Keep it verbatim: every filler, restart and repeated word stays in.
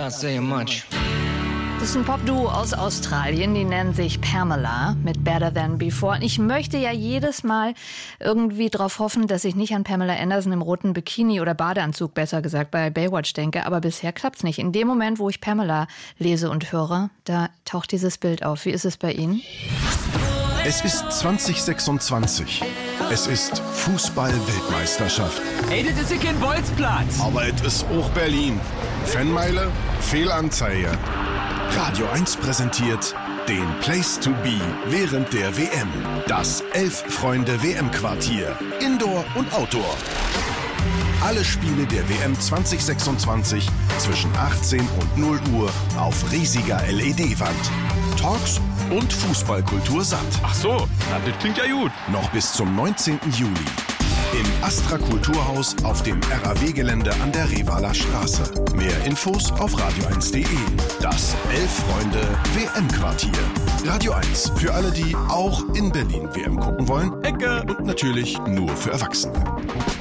not saying much. Das ist ein Popduo aus Australien, die nennen sich Pamela mit Better Than Before. Ich möchte ja jedes Mal irgendwie darauf hoffen, dass ich nicht an Pamela Anderson im roten Bikini oder Badeanzug, besser gesagt, bei Baywatch denke. Aber bisher klappt's nicht. In dem Moment, wo ich Pamela lese und höre, da taucht dieses Bild auf. Wie ist es bei Ihnen? Es ist zwanzig sechsundzwanzig. Es ist Fußball-Weltmeisterschaft. Ey, das ist kein Bolzplatz. Aber es ist auch Berlin. Fanmeile, Fehlanzeige. Radio eins präsentiert den Place to Be während der W M. Das Elf-Freunde-W M-Quartier. Indoor und Outdoor. Alle Spiele der W M zwanzig sechsundzwanzig zwischen achtzehn und null Uhr auf riesiger L E D-Wand. Talks und Fußballkultur satt. Ach so, na, das klingt ja gut. Noch bis zum neunzehnten Juli. Im Astra Kulturhaus auf dem R A W-Gelände an der Revaler Straße. Mehr Infos auf radio eins punkt de. Das Elf-Freunde-W M-Quartier. Radio eins für alle, die auch in Berlin W M gucken wollen. Ecke. Und natürlich nur für Erwachsene.